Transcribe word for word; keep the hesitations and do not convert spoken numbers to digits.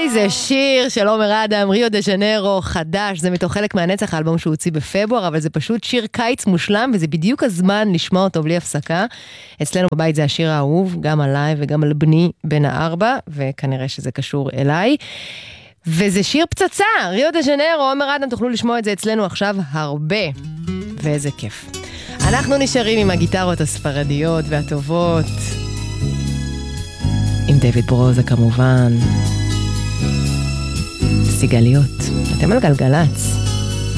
איזה שיר של עומר אדם, ריו דה ז'נרו, חדש, זה מתוך חלק מהנצח, האלבום שהוא הוציא בפברואר, אבל זה פשוט שיר קיץ מושלם, וזה בדיוק הזמן לשמוע אותו בלי הפסקה. אצלנו בבית זה השיר האהוב, גם עליי וגם על בני בן הארבע, וכנראה שזה קשור אליי. וזה שיר פצצה, ריו דה ז'נרו, עומר אדם, תוכלו לשמוע את זה אצלנו עכשיו הרבה, ואיזה כיף. אנחנו נשארים עם הגיטרות הספרדיות והטובות, עם דויד ברוזה כמובן, סיגליות, אתם על גלגלץ.